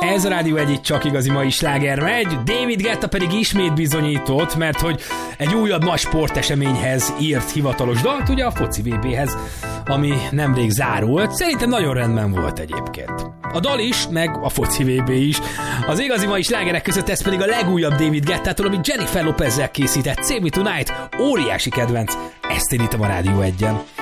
Ez a Rádió egy csak igazi mai sláger megy, David Guetta pedig ismét bizonyított, mert hogy egy újabb nagy sporteseményhez írt hivatalos dalt, ugye a foci VB-hez, ami nemrég zárult. Szerintem nagyon rendben volt egyébként. A dal is, meg a foci VB is. Az igazi mai slágerek között ez pedig a legújabb David Guettától, amit Jennifer Lopezzel készített, Save Me Tonight, óriási kedvenc. Ezt indítom a Rádió 1-en.